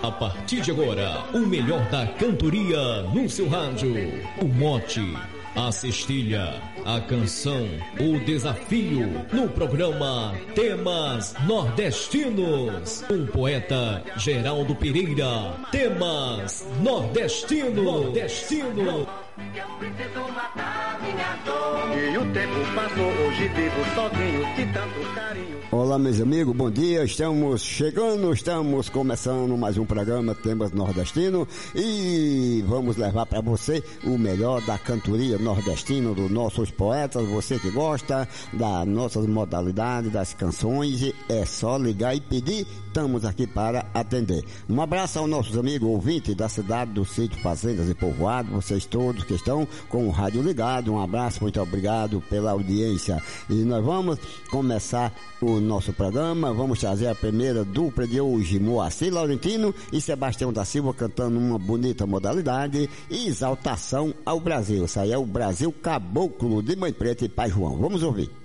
A partir de agora, o melhor da cantoria no seu rádio. O mote, a cestilha, a canção, o desafio no programa Temas Nordestinos. Com o poeta Geraldo Pereira. Temas Nordestinos. Eu preciso matar minha dor. E o tempo passou, hoje vivo sozinho, de tanto carinho. Olá, meus amigos, bom dia. Estamos começando mais um programa Temas Nordestino e vamos levar para você o melhor da cantoria nordestina, dos nossos poetas. Você que gosta das nossas modalidades, das canções, é só ligar e pedir. Estamos aqui para atender. Um abraço aos nossos amigos ouvintes da cidade, do sítio, fazendas e povoados, vocês todos que estão com o rádio ligado. Um abraço, muito obrigado pela audiência. E nós vamos começar o nosso programa. Vamos trazer a primeira dupla de hoje, Moacir Laurentino e Sebastião da Silva, cantando uma bonita modalidade, Exaltação ao Brasil. Isso aí é o Brasil Caboclo, de Mãe Preta e Pai João. Vamos ouvir.